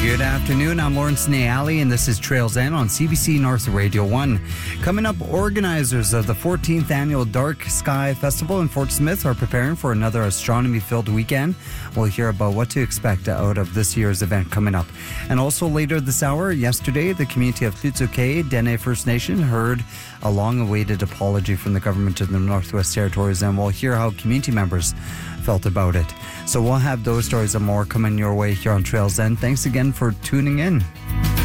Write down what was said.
Good afternoon, I'm Lawrence Nayali, and this is Trails End on CBC North Radio 1. Coming up, organizers of the 14th Annual Dark Sky Festival in Fort Smith are preparing for another astronomy-filled weekend. We'll hear about what to expect out of this year's event coming up. And also later this hour, yesterday, the community of Tlutsuke Dene First Nation heard a long-awaited apology from the government of the Northwest Territories, and we'll hear how community members felt about it. So we'll have those stories and more coming your way here on Trails End. Thanks again for tuning in.